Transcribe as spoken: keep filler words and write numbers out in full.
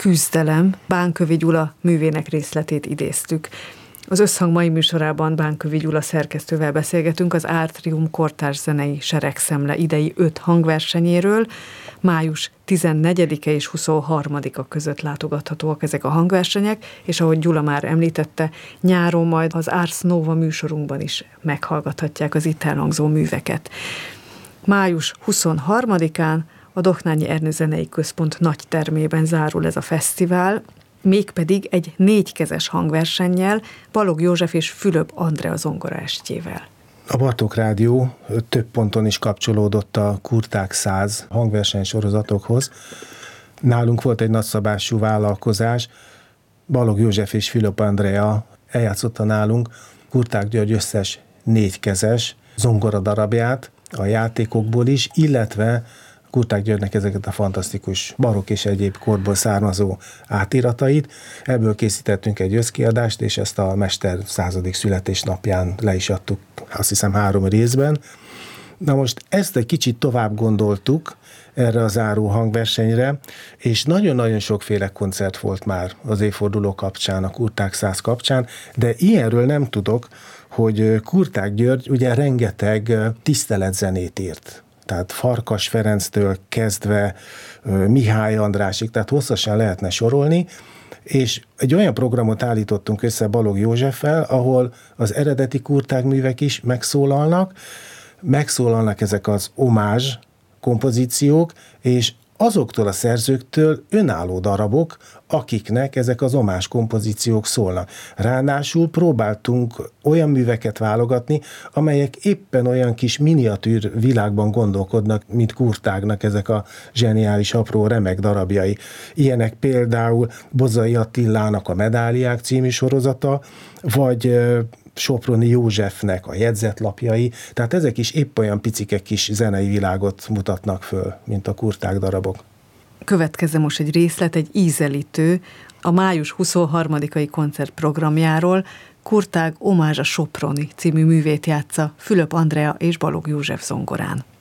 Küzdelem Bánkövi Gyula művének részletét idéztük. Az Összhang mai műsorában Bánkövi Gyula szerkesztővel beszélgetünk az Átrium kortárs zenei seregszemle idei öt hangversenyéről. Május tizennegyedike és huszonharmadika között látogathatóak ezek a hangversenyek, és ahogy Gyula már említette, nyáron majd az Ars Nova műsorunkban is meghallgathatják az itt elhangzó műveket. Május huszonharmadikán a Dohnányi Ernő Zenei Központ nagy termében zárul ez a fesztivál, mégpedig egy négykezes hangversennyel, Balogh József és Fülöp Andrea zongoraestjével. A Bartók Rádió több ponton is kapcsolódott a Kurták száz hangverseny sorozatokhoz. Nálunk volt egy nagyszabású vállalkozás, Balogh József és Fülöp Andrea eljátszotta nálunk Kurták György összes négykezes zongoradarabját a játékokból is, illetve Kurták Györgynek ezeket a fantasztikus barokk és egyéb korból származó átiratait. Ebből készítettünk egy összkiadást, és ezt a mester századik születésnapján le is adtuk, azt hiszem három részben. Na most ezt egy kicsit tovább gondoltuk erre a záró hangversenyre, és nagyon-nagyon sokféle koncert volt már az évforduló kapcsán, a Kurták száz kapcsán, de ilyenről nem tudok, hogy Kurták György ugye rengeteg tiszteletzenét írt. Tehát Farkas Ferenctől kezdve Mihály Andrásig, tehát hosszasan lehetne sorolni, és egy olyan programot állítottunk össze Balogh Józseffel, ahol az eredeti Kurták művek is megszólalnak, megszólalnak ezek az omázs kompozíciók, és azoktól a szerzőktől önálló darabok, akiknek ezek az omázs kompozíciók szólnak. Ráadásul próbáltunk olyan műveket válogatni, amelyek éppen olyan kis miniatűr világban gondolkodnak, mint Kurtágnak ezek a zseniális, apró, remek darabjai. Ilyenek például Bozai Attilának a Medáliák című sorozata, vagy Soproni Józsefnek a jegyzetlapjai, tehát ezek is épp olyan picike kis zenei világot mutatnak föl, mint a Kurták darabok. Következzen most egy részlet, egy ízelítő a május huszonharmadikai koncertprogramjáról. Kurtág Omázs a Soproni című művét játsza Fülöp Andrea és Balogh József zongorán.